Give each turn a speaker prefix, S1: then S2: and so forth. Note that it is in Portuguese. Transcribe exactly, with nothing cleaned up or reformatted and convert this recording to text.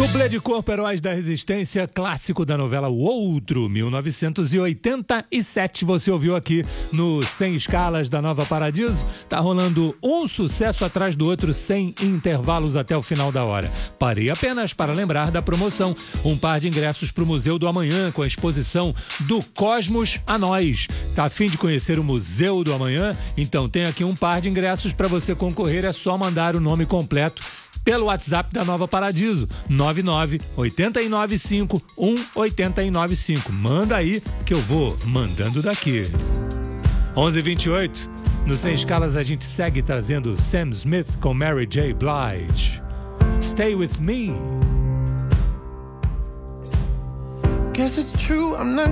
S1: Dublê de corpo, Heróis da Resistência, clássico da novela O Outro, mil novecentos e oitenta e sete. Você ouviu aqui no Sem Escalas da Nova Paradiso. Tá rolando um sucesso atrás do outro, sem intervalos até o final da hora. Parei apenas para lembrar da promoção. Um par de ingressos para o Museu do Amanhã, com a exposição Do Cosmos a Nós. Tá a fim de conhecer o Museu do Amanhã? Então tem aqui um par de ingressos para você concorrer. É só mandar o nome completo pelo WhatsApp da Nova Paradiso, nove nove oito nove cinco um oito nove cinco. Manda aí que eu vou mandando daqui. onze e vinte e oito, no Sem Escalas a gente segue trazendo Sam Smith com Mary J. Blige. Stay with me.
S2: Guess it's true, I'm not